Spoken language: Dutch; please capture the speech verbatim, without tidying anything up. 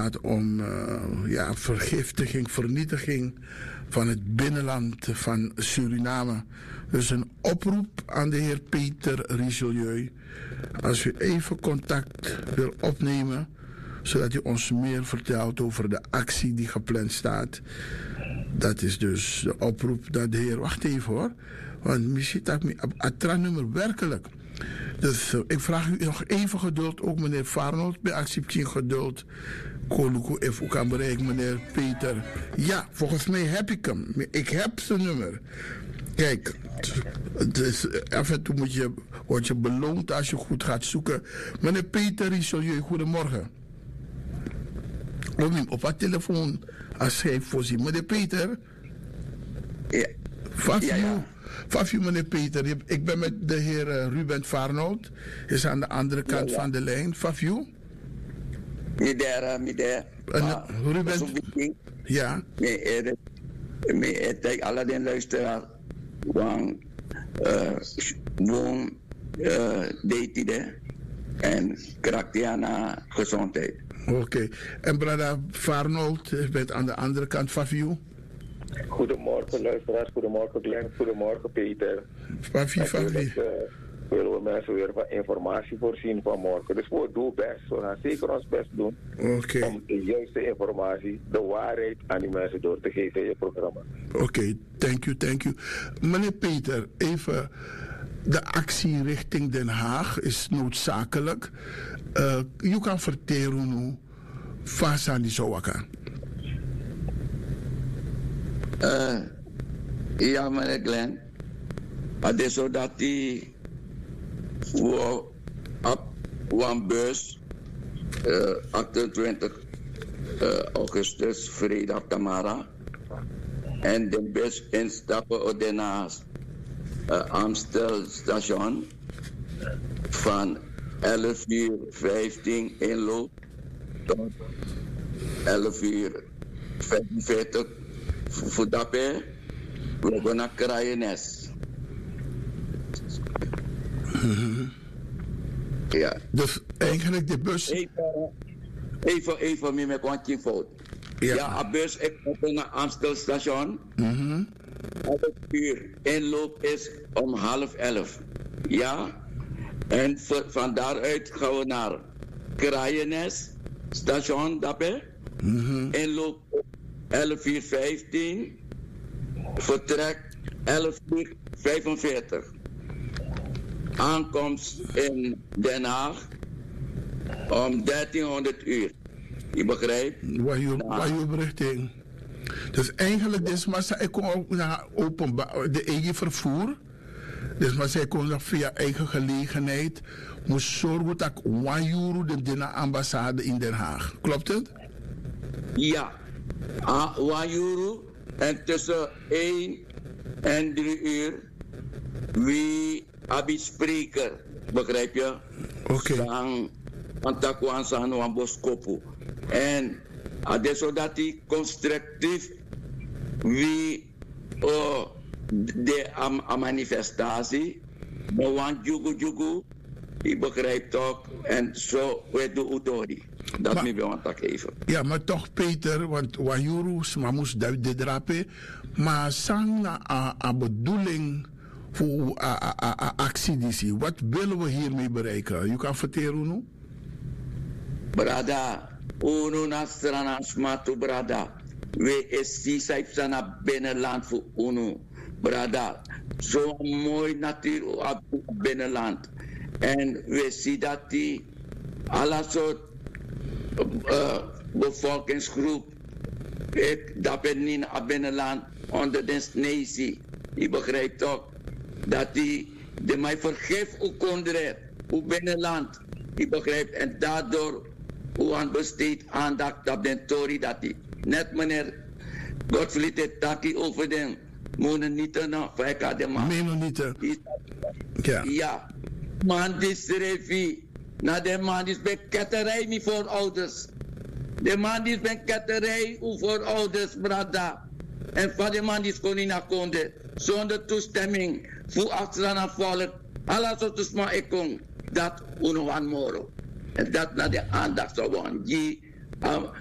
gaat om uh, ja, vergiftiging, vernietiging van het binnenland van Suriname. Dus een oproep aan de heer Peter Richelieu. Als u even contact wil opnemen, zodat u ons meer vertelt over de actie die gepland staat. Dat is dus de oproep dat de heer... Wacht even hoor. Want misschien dat ik het nummer werkelijk. Dus uh, ik vraag u nog even geduld. Ook meneer Farnold bij actie geduld. Koluku even kan bereiken, meneer Peter. Ja, volgens mij heb ik hem. Ik heb zijn nummer. Kijk, dus af en toe moet je, word je beloond als je goed gaat zoeken. Meneer Peter Richelieu, goedemorgen. Om hem op haar telefoon als hij voorziet. Meneer Peter? Ja. Fafio, ja, ja. Fafio, meneer Peter. Ik ben met de heer Ruben Farnold. Is aan de andere kant ja, ja. van de lijn. Fafio? Midera, midera. Ruben? Ja. Ik denk alle den luisteraar. Want woon deed hij en kraktiana gezondheid. Oké. Okay. En brada Farnold bent aan de andere kant, Fafio? Goedemorgen luisteraars, goedemorgen Glenn, goedemorgen Peter. Fafi, Fafi. Willen we mensen weer van informatie voorzien vanmorgen. Dus we doen best, we gaan zeker ons best doen. Okay. Om de juiste informatie, de waarheid aan die mensen door te geven in je programma. Oké, okay, thank you, thank you. Meneer Peter, even, de actie richting Den Haag is noodzakelijk. Uh, je kan verteren hoe vast aan die zoaka. Uh, ja, meneer Glenn. Het is zo dat die voor op een bus uh, achtentwintig uh, augustus, vrijdag Tamara. En de bus instappen op de naast uh, Amstel station van elf uur vijftien inloop tot elf uur vijfenveertig. Voor dat we gaan naar Kraaiennes. Mm-hmm. Ja. Dus eigenlijk de bus. Even, even, even met mijn kwantje fout. Ja, ja, de bus ik kom naar Amstel station. Mm-hmm. elf uur. Inloop is om half elf. Ja. En van daaruit gaan we naar Kraaiennes station. Dat we. Mm-hmm. Inloop elf uur vijftien, vertrek elf uur vijfenveertig. Aankomst in Den Haag om dertienhonderd uur. Je begrijpt? Waar je, waar je berichting. Dus eigenlijk, dus, maar zij kon ook naar openbaar, de eigen vervoer. Dus maar zij kon nog via eigen gelegenheid moest zorgen dat Wajuru de de ambassade in Den Haag. Klopt het? Ja. Ah, Wajuru en tussen één en drie uur wie abi spreker, begrijp je? Oké. Okay. Antakwan san wan boskopu. En ade zodat die constructief wie oh, de am, am manifestatie, de wan jugu jugu, die begrijpt toch en zo we doen utori. Dat maar, me bij want even. Ja, maar toch Peter, want Wajuru, maar moest de drapen, maar sang na a bedoeling voor actie die zie. Wat willen we hiermee bereiken? Je kan verteren nu? Brada, unu na strana smatu brada. We is die sana binnenland voor unu. Brada, zo mooi natuur op binnenland. En we zien dat die alle soort uh, bevolkingsgroep, ik, dat ben niet naar binnenland onder de snee. Je begrijpt toch dat die de mij vergeef ook konden op binnenland. Je begrijpt en daardoor hoe aan besteed aandacht op den Tory dat die net meneer Godfried het taki over den moeten niet naar vijf de man. Nee, nog niet. Ja. Ja. Man, die schreef na de man is bij ketterij niet voor ouders. De man is bij ketterij voor ouders, brada. En van de man is kon niet naar konde. Zonder toestemming voor achteraan volk. Alles wat is maar ik kon. Dat uno van moro. En dat naar de aandacht zou worden. Die